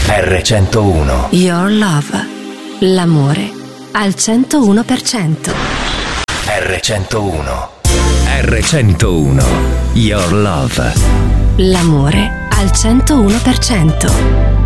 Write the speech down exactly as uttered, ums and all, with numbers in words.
erre centouno. Your Love. L'amore al centouno per cento. erre centouno. erre centouno. Your Love. L'amore al centouno per cento.